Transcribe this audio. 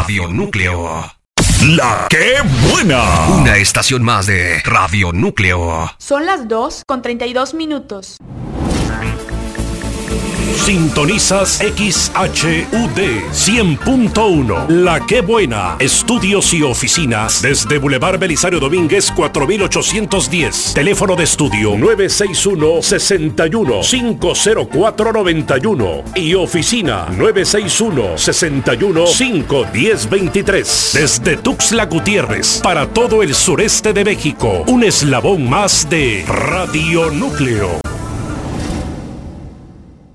Radio Núcleo. ¡La que buena! Una estación más de Radio Núcleo. Son las 2:32. Sintonizas XHUD 100.1. La que buena. Estudios y oficinas desde Boulevard Belisario Domínguez 4810. Teléfono de estudio 961-61-50491 y oficina 961-61-51023. Desde Tuxtla Gutiérrez para todo el sureste de México. Un eslabón más de Radio Núcleo.